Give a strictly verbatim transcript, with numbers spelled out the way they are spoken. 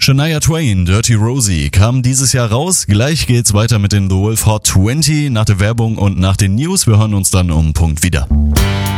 Shania Twain, Dirty Rosie, kam dieses Jahr raus. Gleich geht's weiter mit den The Wolf Hot zwanzig nach der Werbung und nach den News. Wir hören uns dann um Punkt wieder.